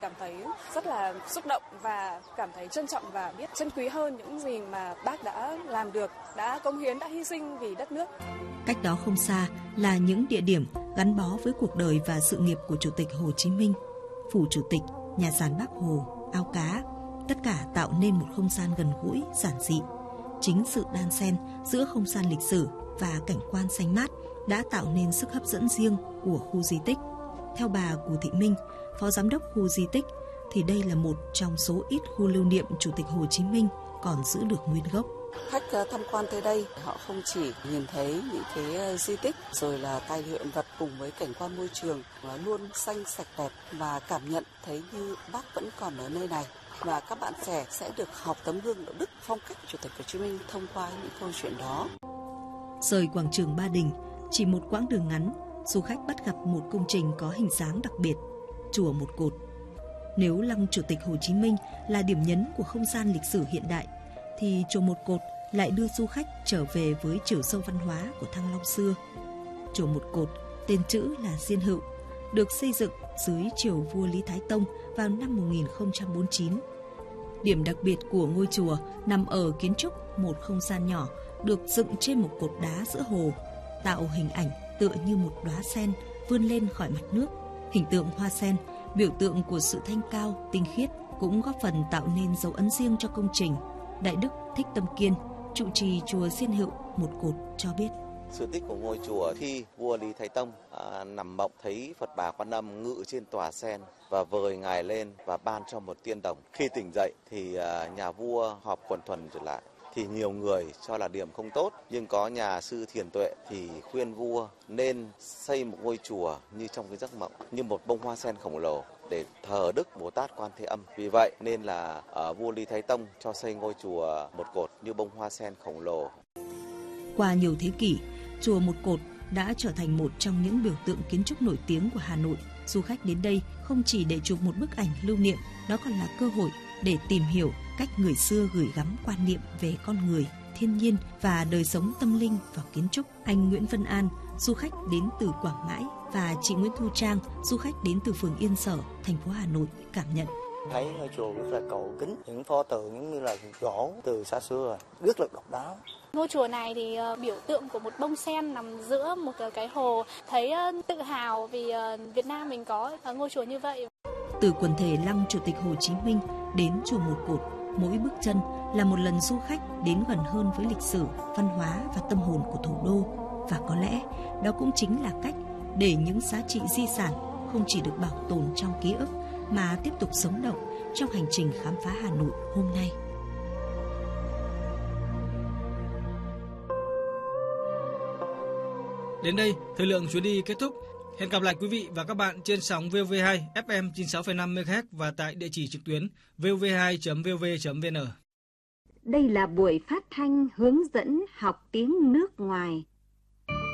Cảm thấy rất là xúc động và cảm thấy trân trọng và biết trân quý hơn những gì mà bác đã làm được, đã cống hiến, đã hy sinh vì đất nước. Cách đó không xa là những địa điểm gắn bó với cuộc đời và sự nghiệp của Chủ tịch Hồ Chí Minh. Phủ Chủ tịch, nhà giàn Bác Hồ, ao cá, tất cả tạo nên một không gian gần gũi, giản dị. Chính sự đan xen giữa không gian lịch sử và cảnh quan xanh mát đã tạo nên sức hấp dẫn riêng của khu di tích. Theo bà Cù Thị Minh, Phó Giám đốc khu di tích, thì đây là một trong số ít khu lưu niệm Chủ tịch Hồ Chí Minh còn giữ được nguyên gốc. Khách tham quan tới đây, họ không chỉ nhìn thấy những cái di tích rồi là tài liệu hiện vật cùng với cảnh quan môi trường luôn xanh sạch đẹp và cảm nhận thấy như bác vẫn còn ở nơi này. Và các bạn trẻ sẽ được học tấm gương đạo đức phong cách Chủ tịch Hồ Chí Minh thông qua những câu chuyện đó. Rời quảng trường Ba Đình, chỉ một quãng đường ngắn, du khách bắt gặp một công trình có hình dáng đặc biệt, chùa Một Cột. Nếu lăng Chủ tịch Hồ Chí Minh là điểm nhấn của không gian lịch sử hiện đại, thì chùa Một Cột lại đưa du khách trở về với chiều sâu văn hóa của Thăng Long xưa. Chùa Một Cột, tên chữ là Diên Hựu, được xây dựng dưới triều vua Lý Thái Tông vào năm 1049. Điểm đặc biệt của ngôi chùa nằm ở kiến trúc một không gian nhỏ được dựng trên một cột đá giữa hồ, tạo hình ảnh tựa như một đóa sen vươn lên khỏi mặt nước. Hình tượng hoa sen, biểu tượng của sự thanh cao, tinh khiết, cũng góp phần tạo nên dấu ấn riêng cho công trình. Đại đức Thích Tâm Kiên, trụ trì chùa Diên Hựu Một Cột cho biết. Sự tích của ngôi chùa khi vua Lý Thái Tông nằm mộng thấy Phật Bà Quan Âm ngự trên tòa sen và vời ngài lên và ban cho một tiên đồng. Khi tỉnh dậy thì nhà vua họp quần thuần trở lại. Thì nhiều người cho là điểm không tốt, nhưng có nhà sư thiền tuệ thì khuyên vua nên xây một ngôi chùa như trong cái giấc mộng, như một bông hoa sen khổng lồ để thờ Đức Bồ Tát Quan Thế Âm. Vì vậy nên là vua Lý Thái Tông cho xây ngôi chùa Một Cột như bông hoa sen khổng lồ. Qua nhiều thế kỷ, chùa Một Cột đã trở thành một trong những biểu tượng kiến trúc nổi tiếng của Hà Nội. Du khách đến đây không chỉ để chụp một bức ảnh lưu niệm, đó còn là cơ hội để tìm hiểu cách người xưa gửi gắm quan niệm về con người, thiên nhiên và đời sống tâm linh vào kiến trúc. Anh Nguyễn Vân An, du khách đến từ Quảng Ngãi, và chị Nguyễn Thu Trang, du khách đến từ phường Yên Sở, thành phố Hà Nội cảm nhận. Thấy ngôi chùa rất là cổ kính, những pho tượng giống như là gỗ từ xa xưa rồi, rất là độc đáo. Ngôi chùa này thì biểu tượng của một bông sen nằm giữa một cái hồ, thấy tự hào vì Việt Nam mình có ngôi chùa như vậy. Từ quần thể lăng Chủ tịch Hồ Chí Minh đến chùa Một Cột, mỗi bước chân là một lần du khách đến gần hơn với lịch sử, văn hóa và tâm hồn của thủ đô. Và có lẽ đó cũng chính là cách để những giá trị di sản không chỉ được bảo tồn trong ký ức mà tiếp tục sống động trong hành trình khám phá Hà Nội hôm nay. Đến đây, thời lượng chuyến đi kết thúc. Hẹn gặp lại quý vị và các bạn trên sóng VV2 FM 96,5 MHz và tại địa chỉ trực tuyến vv2.vv.vn. Đây là buổi phát thanh hướng dẫn học tiếng nước ngoài